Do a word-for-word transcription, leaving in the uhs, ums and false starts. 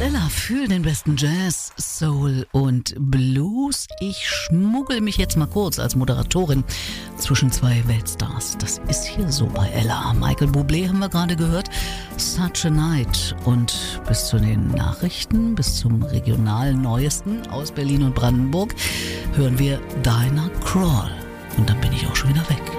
ist Ella für den besten Jazz, Soul und Blues. Ich schmuggel mich jetzt mal kurz als Moderatorin zwischen zwei Weltstars. Das ist hier so bei Ella. Michael Bublé haben wir gerade gehört, Such a Night. Und bis zu den Nachrichten, bis zum regionalen Neuesten aus Berlin und Brandenburg hören wir Dinah Krall. Und dann bin ich auch schon wieder weg.